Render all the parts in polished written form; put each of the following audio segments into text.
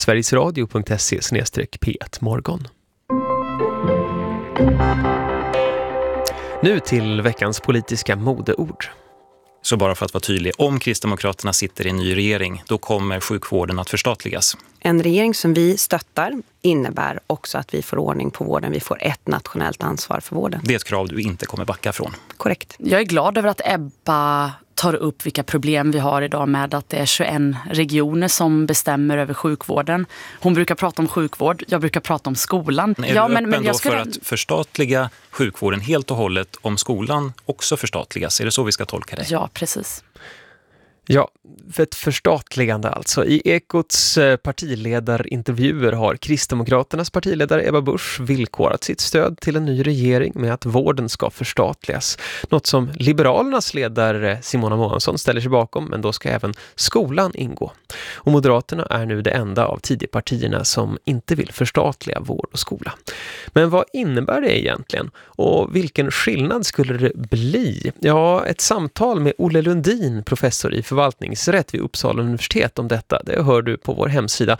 sverigesradio.se/P1 morgon. Nu till veckans politiska modeord. Så bara för att vara tydlig, om Kristdemokraterna sitter i en ny regering, då kommer sjukvården att förstatligas. En regering som vi stöttar innebär också att vi får ordning på vården. Vi får ett nationellt ansvar för vården. Det är ett krav du inte kommer backa från. Korrekt. Jag är glad över att Ebba tar upp vilka problem vi har idag med att det är 21 regioner som bestämmer över sjukvården. Hon brukar prata om sjukvård, jag brukar prata om skolan. Är du öppen då för att förstatliga sjukvården helt och hållet om skolan också förstatligas? Är det så vi ska tolka det? Ja, precis. Ja, för ett förstatligande alltså. I Ekots partiledarintervjuer har Kristdemokraternas partiledare Ebba Busch villkorat sitt stöd till en ny regering med att vården ska förstatligas. Något som Liberalernas ledare Simona Månsson ställer sig bakom, men då ska även skolan ingå. Och Moderaterna är nu det enda av Tidöpartierna som inte vill förstatliga vård och skola. Men vad innebär det egentligen? Och vilken skillnad skulle det bli? Ja, ett samtal med Olle Lundin, professor i förvaltningsrätt vid Uppsala universitet om detta. Det hör du på vår hemsida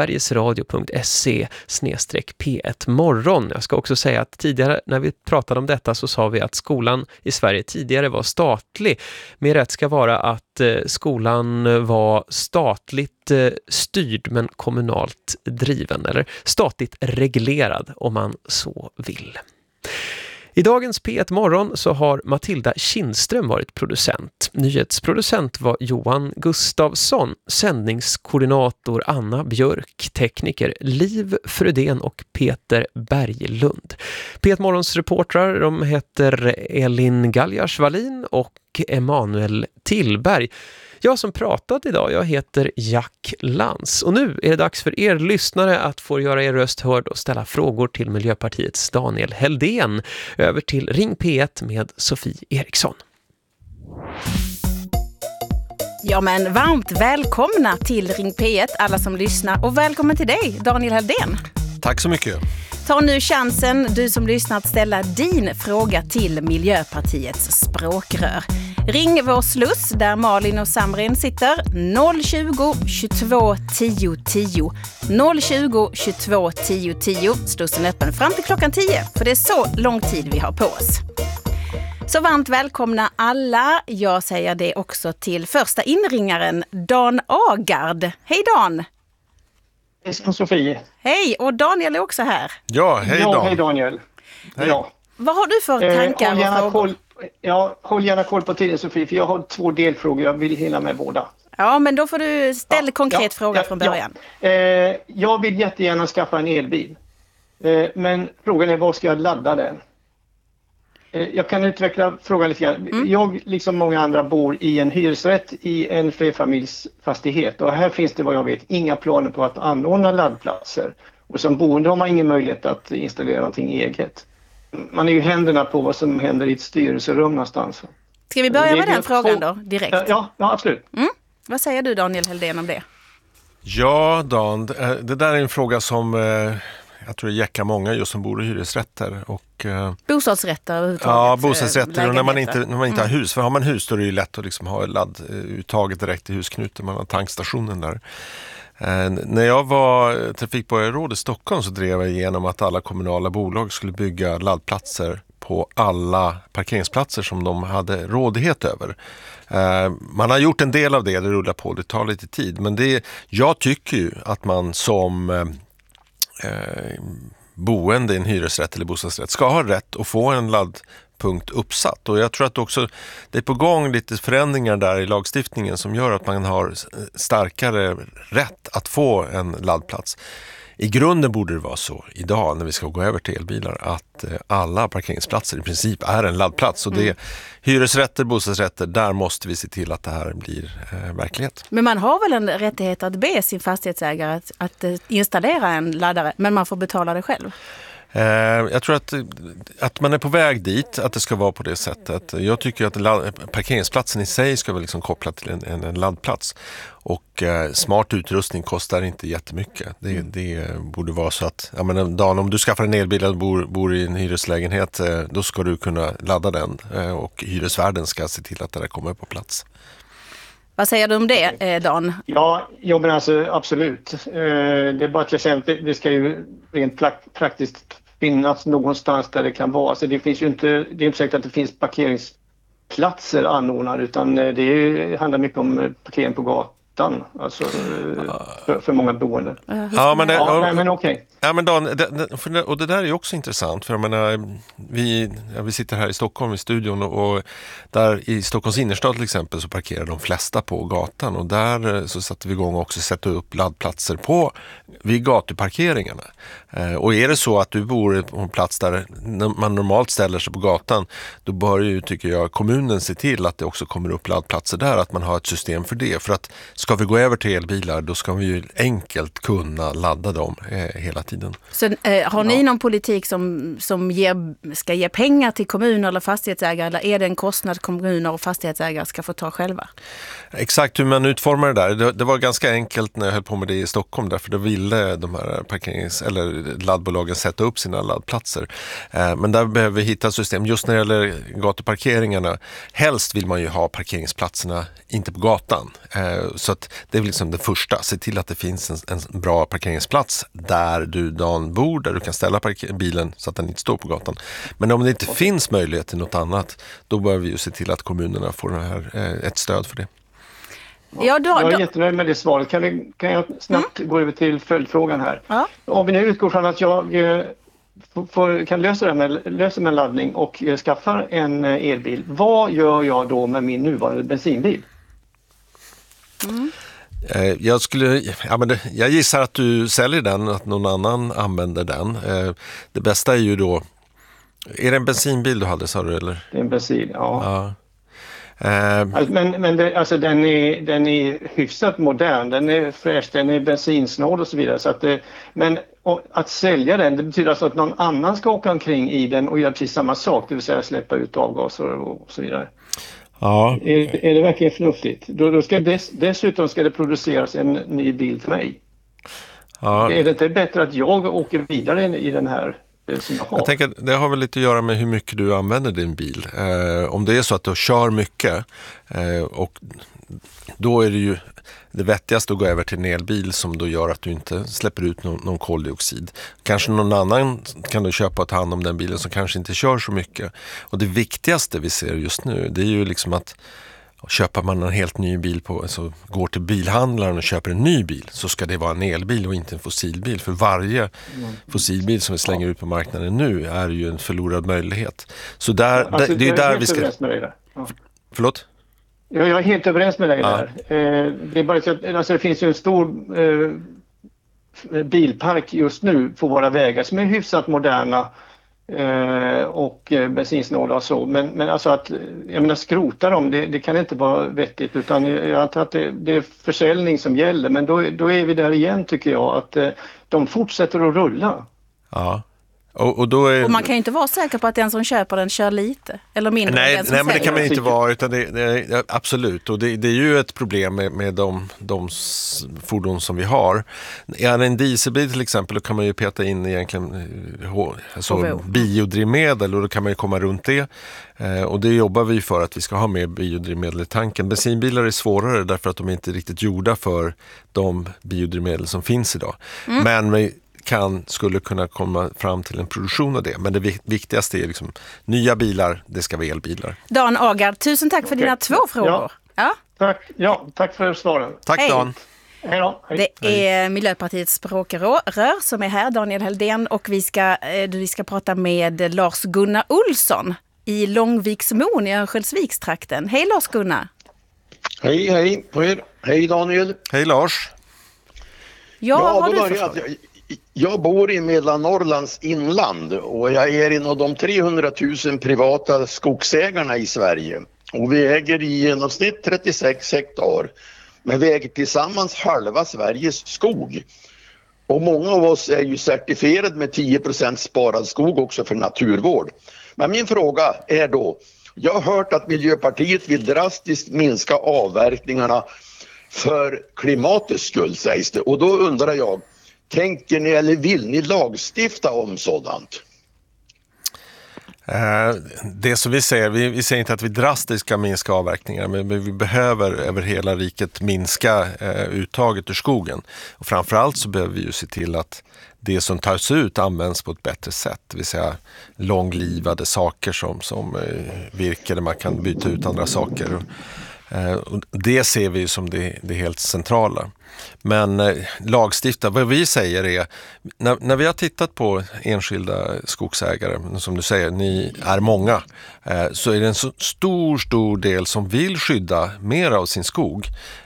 sverigesradio.se/P1 morgon. Jag ska också säga att tidigare när vi pratade om detta så sa vi att skolan i Sverige tidigare var statlig. Mer rätt ska vara att skolan var statligt styrd men kommunalt driven eller statligt reglerad om man så vill. I dagens P1 morgon så har Matilda Kindström varit producent. Nyhetsproducent var Johan Gustafsson, sändningskoordinator Anna Björk, tekniker Liv Frödén och Peter Berglund. P1 morgons reportrar de heter Elin Galjarsvalin och Emanuel Tillberg. Jag som pratat idag, jag heter Jack Lantz och nu är det dags för er lyssnare att få göra er röst hörd och ställa frågor till Miljöpartiets Daniel Heldén. Över till Ring P1 med Sofie Eriksson. Ja men varmt välkomna till Ring P1 alla som lyssnar och välkommen till dig Daniel Heldén. Tack så mycket. Ta nu chansen, du som lyssnar, att ställa din fråga till Miljöpartiets språkrör. Ring vår sluss där Malin och Samrin sitter 020 22 10 10. 020 22 10 10. Slussen är öppen fram till klockan 10 för det är så lång tid vi har på oss. Så varmt välkomna alla. Jag säger det också till första inringaren Dan Agard. Hej Dan! Hej Sofie. Hej, och Daniel är också här. Ja, hej Dan. Ja, hej Daniel. Hej. Ja. Vad har du för tankar och frågor? Håll gärna koll på tiden Sofie, för jag har 2 delfrågor. Jag vill hinna med båda. Ja, men då får du ställa konkret fråga från början. Jag vill jättegärna skaffa en elbil. Men frågan är, var ska jag ladda den? Jag kan utveckla frågan lite grann. Jag, liksom många andra, bor i en hyresrätt i en flerfamiljsfastighet. Och här finns det, vad jag vet, inga planer på att anordna laddplatser. Och som boende har man ingen möjlighet att installera någonting eget. Man är ju händerna på vad som händer i ett styrelserum någonstans. Ska vi börja med den frågan då, direkt? Ja, absolut. Vad säger du Daniel Heldén om det? Ja Dan, det där är en fråga som jag tror det jäckar många just som bor i hyresrätter. Och, bostadsrätter överhuvudtaget? Ja, bostadsrätter och när man inte har hus. För har man hus då är det ju lätt att liksom ha ladduttaget direkt i husknuten. Man har tankstationen där. När jag var trafikborgarråd i Stockholm så drev jag igenom att alla kommunala bolag skulle bygga laddplatser på alla parkeringsplatser som de hade rådighet över. Man har gjort en del av det rullar på, det tar lite tid. Men jag tycker ju att man som boende i en hyresrätt eller bostadsrätt ska ha rätt att få en laddpunkt uppsatt. Och jag tror att också det är på gång lite förändringar där i lagstiftningen som gör att man har starkare rätt att få en laddplats. I grunden borde det vara så idag när vi ska gå över till elbilar att alla parkeringsplatser i princip är en laddplats. Och det är hyresrätter, bostadsrätter, där måste vi se till att det här blir verklighet. Men man har väl en rättighet att be sin fastighetsägare att installera en laddare, men man får betala det själv? Jag tror att man är på väg dit, att det ska vara på det sättet. Jag tycker att parkeringsplatsen i sig ska vara liksom kopplad till en laddplats. Och smart utrustning kostar inte jättemycket. Det borde vara så att, ja men Dan, om du skaffar en elbil och bor i en hyreslägenhet, då ska du kunna ladda den och hyresvärden ska se till att det där kommer på plats. Vad säger du om det, Dan? Ja, men alltså absolut. Det är bara att jag säger att det ska ju rent praktiskt finnas någonstans där det kan vara. Så det finns ju inte, det är inte säkert att det finns parkeringsplatser anordnade, utan handlar mycket om parkering på gatan, alltså för många boende. Men okej. Ja, men Dan, och det där är ju också intressant, för jag menar, vi sitter här i Stockholm i studion och där i Stockholms innerstad till exempel så parkerar de flesta på gatan, och där så satte vi igång också sätta upp laddplatser vid gatuparkeringarna. Och är det så att du bor på en plats där man normalt ställer sig på gatan, då bör ju, tycker jag, kommunen se till att det också kommer upp laddplatser där, att man har ett system för det. För att ska vi gå över till elbilar, då ska vi ju enkelt kunna ladda dem hela tiden. Så har ni någon politik som ska ge pengar till kommuner eller fastighetsägare, eller är det en kostnad kommuner och fastighetsägare ska få ta själva? Exakt hur man utformar det där. Det var ganska enkelt när jag höll på med det i Stockholm, därför det ville de här laddbolagen sätta upp sina laddplatser. Men där behöver vi hitta ett system. Just när det gäller gatuparkeringarna, helst vill man ju ha parkeringsplatserna inte på gatan. Så att det är liksom det första. Se till att det finns en bra parkeringsplats där du, Dan, bor, där du kan ställa bilen så att den inte står på gatan. Men om det inte finns möjlighet till något annat, då bör vi ju se till att kommunerna får ett stöd för det. Jag är jättenöjd med det svaret. Kan jag snabbt gå över till följdfrågan här? Ja. Om vi nu utgår från att jag kan lösa med laddning och skaffar en elbil, vad gör jag då med min nuvarande bensinbil? Jag gissar att du säljer den, att någon annan använder den. Det bästa är ju då, är det en bensinbil du hade, sa du, eller? Det är en bensin, ja. Men den är hyfsat modern, den är fräsch, den är bensinsnål och så vidare. Så att men att sälja den, det betyder alltså att någon annan ska åka omkring i den och göra precis samma sak, det vill säga släppa ut avgaser och så vidare. Ja. Är det verkligen förnuftigt? Då ska dessutom ska det produceras en ny bil till mig. Ja. Är det inte bättre att jag åker vidare i den här som jag har? Jag tänker att det har väl lite att göra med hur mycket du använder din bil. Om det är så att du kör mycket, och då är det ju det vettigaste att gå över till en elbil som då gör att du inte släpper ut någon koldioxid. Kanske någon annan kan du köpa och ta hand om den bilen som kanske inte kör så mycket. Och det viktigaste vi ser just nu, det är ju liksom att köper man en helt ny bil så går till bilhandlaren och köper en ny bil, så ska det vara en elbil och inte en fossilbil. För varje fossilbil som vi slänger ut på marknaden nu är ju en förlorad möjlighet. Så det är ju där vi ska... Förlåt? Jag är helt överens med dig där. Det är bara så att det finns ju en stor bilpark just nu på våra vägar som är hyfsat moderna och bensinsnåla och så. Men alltså att skrota dem, det kan inte vara vettigt, utan jag antar att det är försäljning som gäller. Men då är vi där igen, tycker jag, att de fortsätter att rulla. Ja. Och man kan ju inte vara säker på att den som köper den kör lite eller mindre. Nej, men det kan man inte vara, utan det absolut. Och det är ju ett problem med de fordon som vi har. Är det en dieselbil till exempel, då kan man ju peta in egentligen biodrivmedel, och då kan man ju komma runt det. Och det jobbar vi för att vi ska ha mer biodrivmedel i tanken. Bensinbilar är svårare därför att de är inte riktigt gjorda för de biodrivmedel som finns idag. Men vi skulle kunna komma fram till en produktion av det. Men det viktigaste är liksom nya bilar, det ska vara elbilar. Dan Agard, tusen tack för dina 2 frågor. Tack för svaren. Tack. Hej. Dan. Hej då. Det är Miljöpartiets språkrör som är här, Daniel Heldén, och vi ska prata med Lars-Gunnar Olsson i Långviksmon i Örnsköldsvikstrakten. Hej Lars-Gunnar. Hej på er. Hej Daniel. Hej Lars. Jag bor i Mellannorrlands inland och jag är en av de 300 000 privata skogsägarna i Sverige. Och vi äger i genomsnitt 36 hektar. Men vi äger tillsammans halva Sveriges skog. Och många av oss är ju certifierade med 10% sparad skog också för naturvård. Men min fråga är då, jag har hört att Miljöpartiet vill drastiskt minska avverkningarna för klimatets skull, sägs det. Och då undrar jag, tänker ni eller vill ni lagstifta om sådant? Det som vi säger, vi säger inte att vi drastiskt ska minska avverkningar, men vi behöver över hela riket minska uttaget ur skogen. Och framförallt så behöver vi ju se till att det som tas ut används på ett bättre sätt. Det vill säga långlivade saker som virke där man kan byta ut andra saker. Och det ser vi som det helt centrala. Men lagstifta, vad vi säger är, när vi har tittat på enskilda skogsägare, som du säger, ni är många, så är det en så stor del som vill skydda mer av sin skog.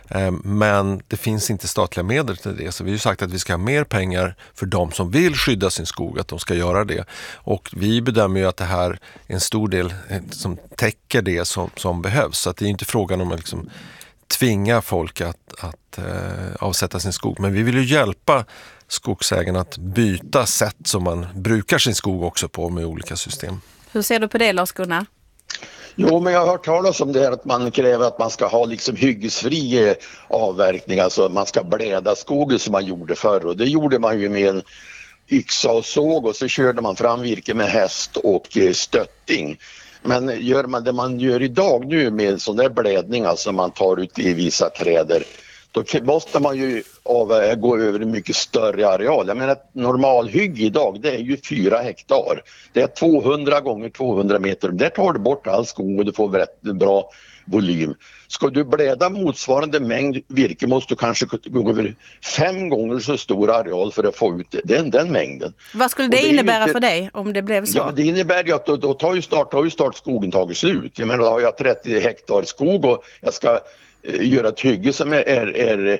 Men det finns inte statliga medel till det, så vi har ju sagt att vi ska ha mer pengar för de som vill skydda sin skog, att de ska göra det. Och vi bedömer ju att det här är en stor del som täcker det som behövs, så att det är inte frågan om att liksom tvinga folk att avsätta sin skog. Men vi vill ju hjälpa skogsägarna att byta sätt som man brukar sin skog också på med olika system. Hur ser du på det, Lars-Gunnar? Jo, men jag har hört talas om det här att man kräver att man ska ha liksom hyggesfri avverkning, alltså man ska bläda skogen som man gjorde förr, och det gjorde man ju med en yxa och såg, och så körde man fram virke med häst och stötting. Men gör man det man gör idag nu med sån där blädning, alltså man tar ut i vissa träder, då måste man ju gå över en mycket större areal. Jag menar att normalhygg idag, det är ju 4 hektar. Det är 200 gånger 200 meter. Där tar du bort all skog och du får rätt bra volym. Ska du bläda motsvarande mängd virke måste du kanske gå över 5 gånger så stor areal för att få ut den mängden. Vad skulle det innebära för dig om det blev så? Ja, det innebär ju att då tar ju snart skogen tagit slut. Jag menar, då har jag 30 hektar skog och jag ska göra ett hygge som är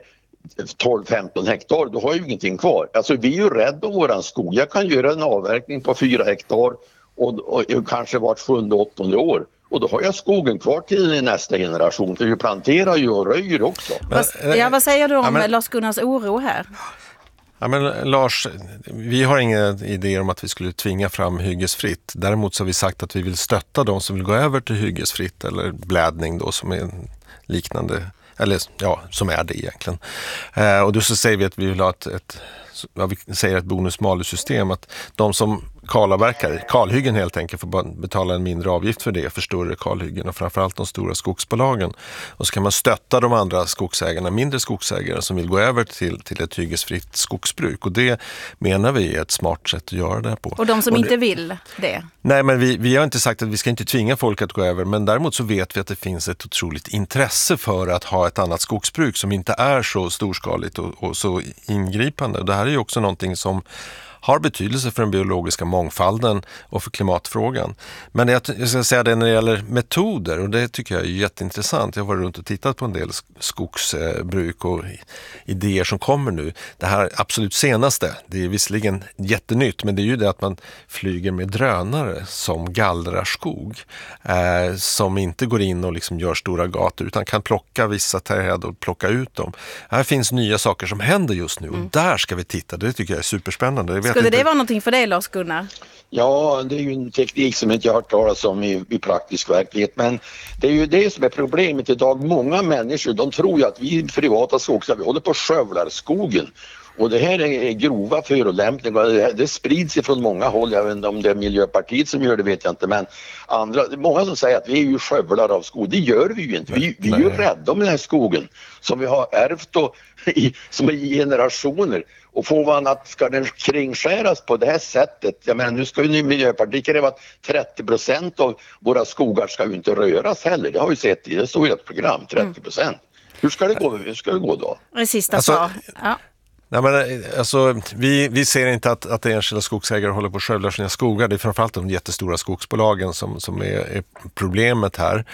12-15 hektar, då har jag ju ingenting kvar. Alltså vi är ju rädda om våran skog. Jag kan göra en avverkning på 4 hektar och kanske vart 7-8 år. Och då har jag skogen kvar till nästa generation. För vi planterar ju och röjer också. Vad säger du om Lars-Gunnars oro här? Ja, men Lars, vi har inga idéer om att vi skulle tvinga fram hyggesfritt. Däremot så har vi sagt att vi vill stötta de som vill gå över till hyggesfritt eller blädning då, som är liknande, eller ja, som är det egentligen. Och då så säger vi att vi vill ha ett bonus-malus-system, att de som kalhyggen helt enkelt får betala en mindre avgift för det, för större kalhyggen, och framförallt de stora skogsbolagen. Och så kan man stötta de andra skogsägarna, mindre skogsägare som vill gå över till ett hyggesfritt skogsbruk, och det menar vi är ett smart sätt att göra det på. Och de som inte vill det? Nej, men vi har inte sagt att vi ska inte tvinga folk att gå över, men däremot så vet vi att det finns ett otroligt intresse för att ha ett annat skogsbruk som inte är så storskaligt och så ingripande. Och det här är ju också någonting som har betydelse för den biologiska mångfalden och för klimatfrågan. Men jag ska säga det när det gäller metoder, och det tycker jag är jätteintressant. Jag har varit runt och tittat på en del skogsbruk och idéer som kommer nu. Det här absolut senaste, det är visserligen jättenytt, men det är ju det att man flyger med drönare som gallrar skog. Som inte går in och liksom gör stora gator, utan kan plocka vissa träd och plocka ut dem. Här finns nya saker som händer just nu, och där ska vi titta. Det tycker jag är superspännande. Skulle det vara någonting för dig, Lars-Gunnar? Ja, det är ju en teknik som inte jag har hört talas om i praktisk verklighet. Men det är ju det som är problemet idag. Många människor, de tror ju att vi privata skogsägare, vi håller på att skövla skogen. Och det här är grova förolämpningar. Det sprids från många håll. Jag vet inte om det är Miljöpartiet som gör det, vet jag inte. Men andra, det är många som säger att vi är ju skövlare av skog. Det gör vi ju inte. Vi är ju rädda om den här skogen som vi har ärvt som i generationer. Och får man att ska den kringskäras på det här sättet, jag menar, nu ska ju Miljöpartiet kräva att 30% av våra skogar ska ju inte röras heller. Det har vi sett i det står i ett program, 30%. Hur ska det gå då? Det sista svar. Ja. Nej, men alltså, vi ser inte att enskilda skogsägare håller på att skövla sina skogar. Det är framförallt de jättestora skogsbolagen som är problemet här.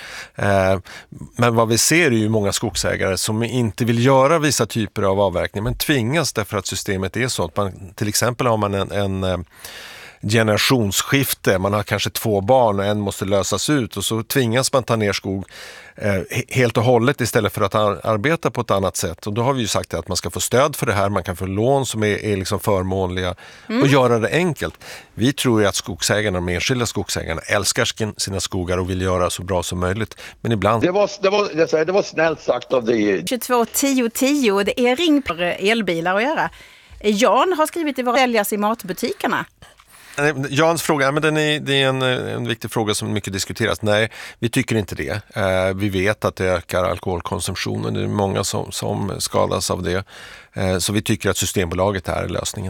Men vad vi ser är ju många skogsägare som inte vill göra vissa typer av avverkning, men tvingas därför att systemet är så. Att man, till exempel har man en generationsskifte, man har kanske 2 barn och en måste lösas ut, och så tvingas man ta ner skog helt och hållet istället för att arbeta på ett annat sätt. Och då har vi ju sagt att man ska få stöd för det här, man kan få lån som är liksom förmånliga och göra det enkelt. Vi tror ju att skogsägarna, de enskilda skogsägarna, älskar sina skogar och vill göra så bra som möjligt. Men ibland... Det var snällt sagt av dig. 22 10 10, det är ring på elbilar att göra. Jan har skrivit i vad säljas i matbutikerna. Jans fråga, men det är en viktig fråga som mycket diskuteras. Nej, vi tycker inte det. Vi vet att det ökar alkoholkonsumtionen. Det är många som skadas av det. Så vi tycker att Systembolaget är lösningen.